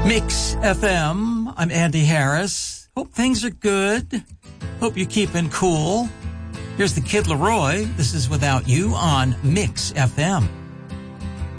Mix FM. I'm Andy Harris. Hope things are good. Hope you're keeping cool. Here's the Kid Leroy. This is Without You on Mix FM.